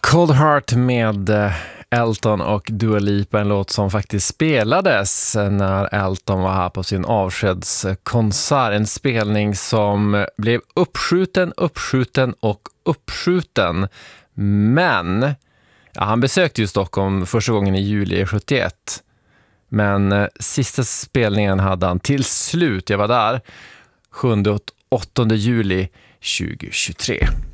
Cold Heart med Elton och Dua Lipa, en låt som faktiskt spelades när Elton var här på sin avskedskonsert. En spelning som blev uppskjuten. Men han besökte ju Stockholm första gången i juli 71. Men sista spelningen hade han till slut, jag var där, 7 och 8 juli 2023.